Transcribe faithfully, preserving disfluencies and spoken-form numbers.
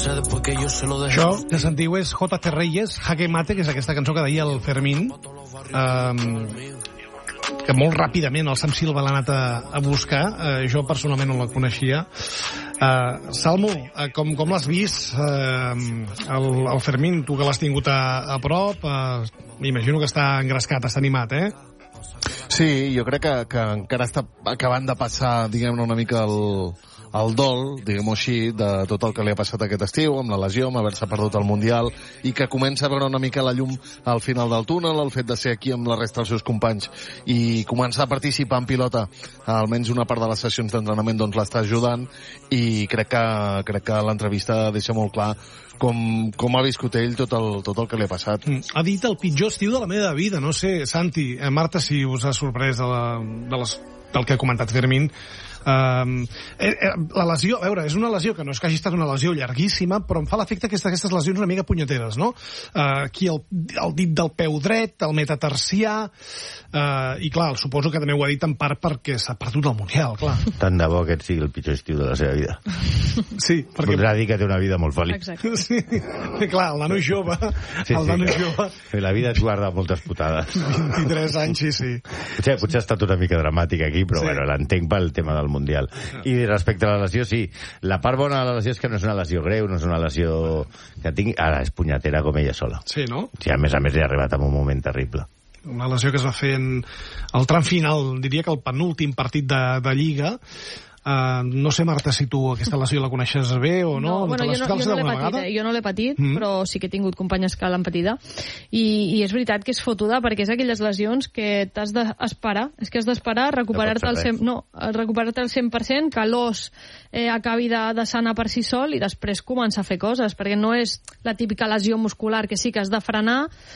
Això que sentiu és J C Reyes, Jaque Mate, que és aquesta cançó que deia el Fermín, eh, que molt ràpidament el Sam Silva l'ha anat a, a buscar. Eh, jo personalment no la coneixia. Eh, Salmo, eh, com, com l'has vist, eh, el, el Fermín, tu que l'has tingut a, a prop, eh, m'imagino que està engrescat, està animat, eh? Sí, jo crec que, que encara està acabant de passar, diguem-ne, una mica el, el dol, diguem-ho així, de tot el que li ha passat aquest estiu, amb la lesió, amb haver-se perdut el Mundial, i que comença a veure una mica la llum al final del túnel, el fet de ser aquí amb la resta dels seus companys i començar a participar en pilota, almenys una part de les sessions d'entrenament doncs l'està ajudant, i crec que, crec que l'entrevista deixa molt clar com, com ha viscut ell tot el, tot el que li ha passat. Ha dit el pitjor estiu de la meva vida, no sé, Santi, eh, Marta, si us ha sorprès de la, de les, del que ha comentat Fermín. Uh, eh, eh, la lesió, a veure, és una lesió que no és que hagi estat una lesió llarguíssima, però em fa l'efecte que aquestes lesions una mica punyeteres, no? Uh, aquí el, el dit del peu dret, el metatarsià, uh, i clar, suposo que també ho ha dit en part perquè s'ha perdut el Mundial, clar. Tant de bo aquest sigui el pitjor estiu de la seva vida. Sí, perquè... Podrà dir que té una vida molt feliç. Exacte. Sí, clar, el nano jove, sí, el nano sí. jove... La vida et guarda moltes putades. vint-i-tres anys, sí, sí. Potser, potser ha estat una mica dramàtic aquí, però sí. Bueno, l'entenc pel tema del Mundial. I respecte a la lesió, sí. La part bona de la lesió és que no és una lesió greu, no és una lesió que tingui... Ara, és punyatera com ella sola. Sí, no? Sí, a més a més, li ha arribat en un moment terrible. Una lesió que es va fer en el tram final, diria que el penúltim partit de, de Lliga. Uh, no sé, Marta, si tu aquesta lesió la coneixes bé o no. No, bueno, jo no, jo no l'he patit, eh? jo no l'he patit, mm. però sí que he tingut companyes que l'han patida. I, I és veritat que és fotuda, perquè és aquelles lesions que t'has d'esperar, és que has d'esperar recuperar-te al cent, no, recuperar-te al cent per cent, que l'os eh, acabi de, de sanar per si sol i després començar a fer coses, perquè no és la típica lesió muscular que sí que has de frenar,